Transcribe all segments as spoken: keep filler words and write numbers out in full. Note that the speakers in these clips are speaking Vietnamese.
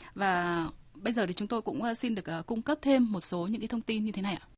Và bây giờ thì chúng tôi cũng xin được cung cấp thêm một số những cái thông tin như thế này ạ.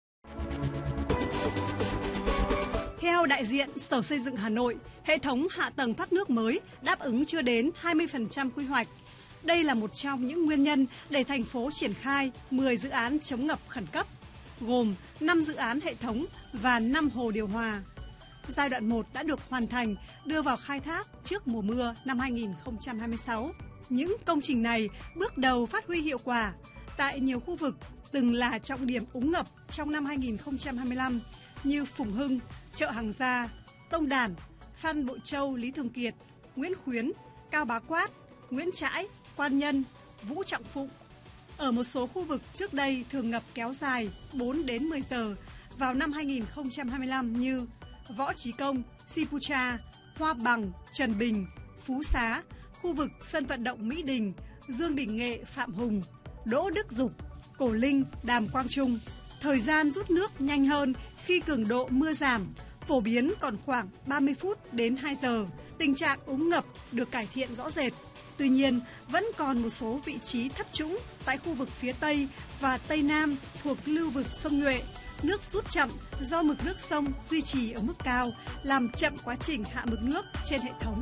Theo đại diện Sở Xây dựng Hà Nội, hệ thống hạ tầng thoát nước mới đáp ứng chưa đến hai mươi phần trăm quy hoạch. Đây là một trong những nguyên nhân để thành phố triển khai mười dự án chống ngập khẩn cấp, gồm năm dự án hệ thống và năm hồ điều hòa. Giai đoạn một đã được hoàn thành, đưa vào khai thác trước mùa mưa năm hai nghìn không trăm hai mươi sáu. Những công trình này bước đầu phát huy hiệu quả tại nhiều khu vực từng là trọng điểm úng ngập trong năm hai nghìn không trăm hai mươi lăm như Phùng Hưng, chợ Hàng Gia, Tông Đản, Phan Bội Châu, Lý Thường Kiệt, Nguyễn Khuyến, Cao Bá Quát, Nguyễn Trãi, Quan Nhân, Vũ Trọng Phụng. Ở một số khu vực trước đây thường ngập kéo dài bốn đến mười giờ vào năm hai nghìn không trăm hai mươi lăm như Võ Trí Công, Sipucha, Hoa Bằng, Trần Bình, Phú Xá, khu vực sân vận động Mỹ Đình, Dương Đình Nghệ, Phạm Hùng, Đỗ Đức Dục, Cổ Linh, Đàm Quang Trung. Thời gian rút nước nhanh hơn khi cường độ mưa giảm, phổ biến còn khoảng ba mươi phút đến hai giờ. Tình trạng úng ngập được cải thiện rõ rệt. Tuy nhiên, vẫn còn một số vị trí thấp trũng tại khu vực phía Tây và Tây Nam thuộc lưu vực sông Nhuệ. Nước rút chậm do mực nước sông duy trì ở mức cao, làm chậm quá trình hạ mực nước trên hệ thống.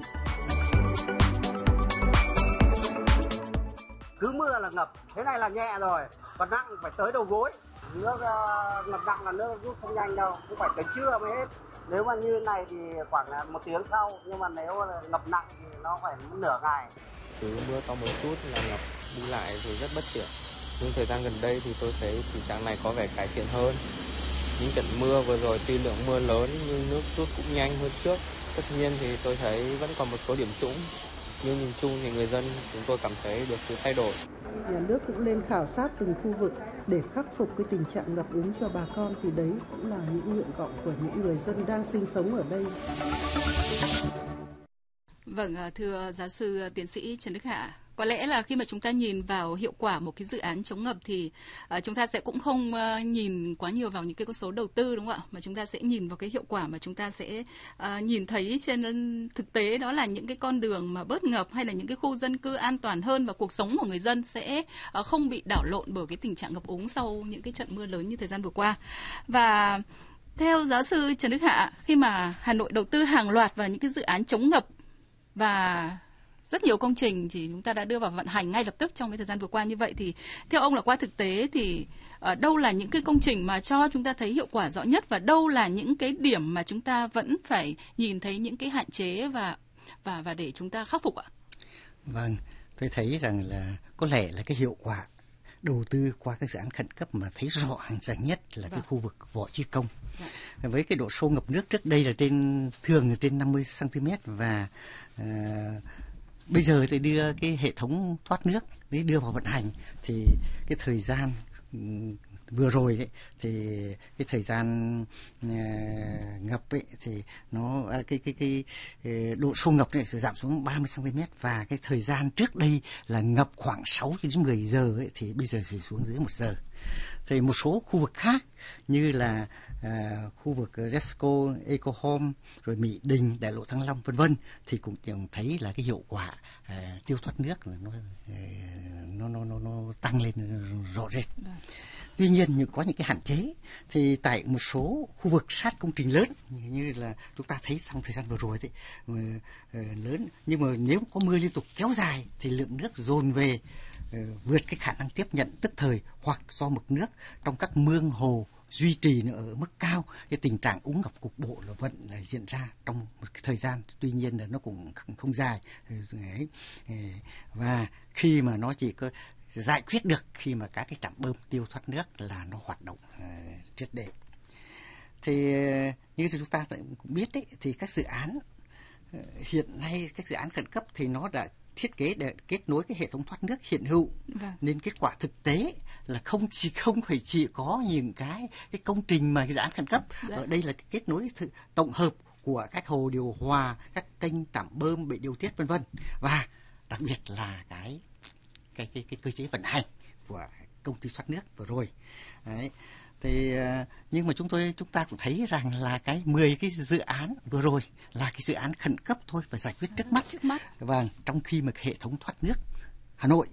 Cứ mưa là ngập, thế này là nhẹ rồi, còn nặng phải tới đầu gối. Nước uh, ngập nặng là nước rút không nhanh đâu, cũng phải tới trưa mới hết. Nếu mà như này thì khoảng là một tiếng sau, nhưng mà nếu là ngập nặng thì nó phải nửa ngày. Cứ mưa to một chút là ngập, đi lại thì rất bất tiện. Nhưng thời gian gần đây thì tôi thấy tình trạng này có vẻ cải thiện hơn. Những trận mưa vừa rồi tuy lượng mưa lớn nhưng nước rút cũng nhanh hơn trước. Tất nhiên thì tôi thấy vẫn còn một số điểm trũng, nhưng nhìn chung thì người dân chúng tôi cảm thấy được sự thay đổi. Nhà nước cũng lên khảo sát từng khu vực để khắc phục cái tình trạng ngập úng cho bà con, thì đấy cũng là những nguyện vọng của những người dân đang sinh sống ở đây. Vâng, thưa giáo sư tiến sĩ Trần Đức Hạ, có lẽ là khi mà chúng ta nhìn vào hiệu quả một cái dự án chống ngập thì uh, chúng ta sẽ cũng không uh, nhìn quá nhiều vào những cái con số đầu tư, đúng không ạ? Mà chúng ta sẽ nhìn vào cái hiệu quả mà chúng ta sẽ uh, nhìn thấy trên thực tế, đó là những cái con đường mà bớt ngập hay là những cái khu dân cư an toàn hơn, và cuộc sống của người dân sẽ uh, không bị đảo lộn bởi cái tình trạng ngập úng sau những cái trận mưa lớn như thời gian vừa qua. Và theo giáo sư Trần Đức Hạ, khi mà Hà Nội đầu tư hàng loạt vào những cái dự án chống ngập và rất nhiều công trình thì chúng ta đã đưa vào vận hành ngay lập tức trong cái thời gian vừa qua như vậy, thì theo ông là qua thực tế thì ở đâu là những cái công trình mà cho chúng ta thấy hiệu quả rõ nhất, và đâu là những cái điểm mà chúng ta vẫn phải nhìn thấy những cái hạn chế và và và để chúng ta khắc phục ạ? Vâng, tôi thấy rằng là có lẽ là cái hiệu quả đầu tư qua các dự án khẩn cấp mà thấy rõ ràng nhất là vâng. cái khu vực Võ Trí Công. Vâng. Với cái độ sâu ngập nước trước đây là trên thường là trên năm mươi xăng-ti-mét, và uh, bây giờ thì đưa cái hệ thống thoát nước để đưa vào vận hành thì cái thời gian vừa rồi ấy, thì cái thời gian uh, ngập ấy, thì nó cái cái cái, cái độ sâu ngập này sẽ giảm xuống ba mươi xăng-ti-mét, và cái thời gian trước đây là ngập khoảng sáu đến mười giờ ấy, thì bây giờ chỉ xuống dưới một giờ. Thì một số khu vực khác như là à, khu vực Resco, Eco Home, rồi Mỹ Đình, Đại lộ Thăng Long vân vân thì cũng nhận thấy là cái hiệu quả à, tiêu thoát nước nó, nó nó nó nó tăng lên rõ rệt. Tuy nhiên có những cái hạn chế, thì tại một số khu vực sát công trình lớn như là chúng ta thấy trong thời gian vừa rồi thì uh, lớn, nhưng mà nếu có mưa liên tục kéo dài thì lượng nước dồn về uh, vượt cái khả năng tiếp nhận tức thời, hoặc do mực nước trong các mương hồ duy trì ở mức cao, cái tình trạng úng ngập cục bộ là vẫn là diễn ra trong một cái thời gian, tuy nhiên là nó cũng không dài. Và khi mà nó chỉ có giải quyết được khi mà các cái trạm bơm tiêu thoát nước là nó hoạt động uh, triệt để. Thì uh, như chúng ta cũng biết đấy, thì các dự án uh, hiện nay các dự án khẩn cấp thì nó đã thiết kế để kết nối cái hệ thống thoát nước hiện hữu, vâng. nên kết quả thực tế là không chỉ không phải chỉ có những cái cái công trình mà cái dự án khẩn cấp, dạ. ở đây là cái kết nối th- tổng hợp của các hồ điều hòa, các kênh trạm bơm, bể điều tiết vân vân, và đặc biệt là cái cái cái cái cơ chế vận hành của công ty thoát nước vừa rồi. Đấy. Thì nhưng mà chúng tôi chúng ta cũng thấy rằng là cái mười cái dự án vừa rồi là cái dự án khẩn cấp thôi và giải quyết trước mắt. Trước mắt. Và trong khi mà hệ thống thoát nước Hà Nội